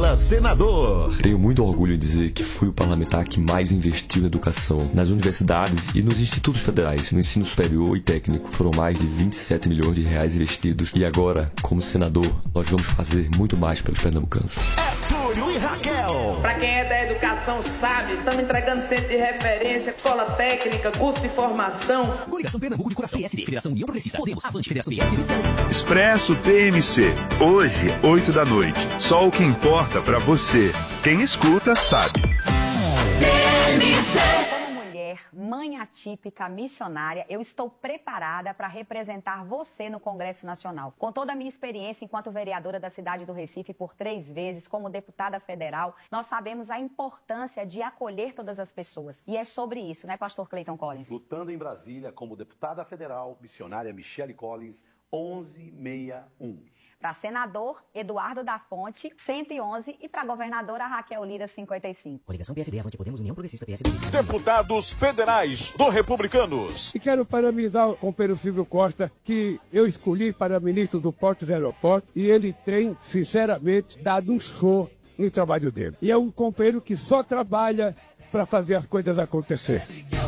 Fala Senador. Tenho muito orgulho em dizer que fui o parlamentar que mais investiu na educação, nas universidades e nos institutos federais, no ensino superior e técnico. Foram mais de 27 milhões de reais investidos. E agora, como senador, nós vamos fazer muito mais pelos pernambucanos. Túlio e Raquel. Pra quem é da educação sabe, estamos entregando centro de referência, escola técnica, curso de formação. Coligação Pernambuco de Coração. PSD, Federação União Progressista. Podemos, Avante, Federação PSD. Expresso TMC. Hoje, 8 da noite. Só o que importa pra você. Quem escuta sabe. Como mulher, mãe atípica, missionária, eu estou preparada para representar você no Congresso Nacional. Com toda a minha experiência enquanto vereadora da cidade do Recife por 3 vezes, como deputada federal, nós sabemos a importância de acolher todas as pessoas. E é sobre isso, né, pastor Clayton Collins? Lutando em Brasília como deputada federal, missionária Michele Collins, 1161. Para senador, Eduardo da Fonte, 111. E para governadora, Raquel Lira, 55. Coligação PSD, Avante, Podemos, União Progressista, PSD. Deputados federais do Republicanos. E quero parabenizar o companheiro Silvio Costa, que eu escolhi para ministro do Portos e Aeroportos, e ele tem, sinceramente, dado um show no trabalho dele. E é um companheiro que só trabalha para fazer as coisas acontecer.